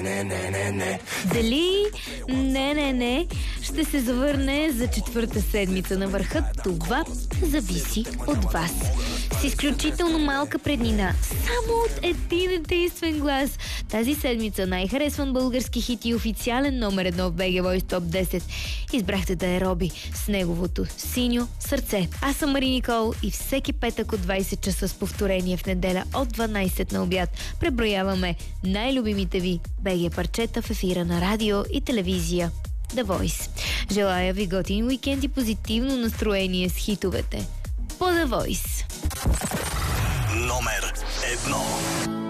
не. Дали не ще се завърне за четвърта седмица на върха, това зависи от вас. С изключително малка преднина, само от един единствен глас. Тази седмица най-харесван български хит и официален номер 1 в BG Voice Top 10 избрахте да е Роби с неговото Синьо сърце. Аз съм Мари Никол и всеки петък от 20 часа с повторение в неделя от 12 на обяд преброяваме най-любимите ви BG парчета в ефира на радио и телевизия The Voice. Желая ви готин уикенд и позитивно настроение с хитовете по The Voice. Номер 1.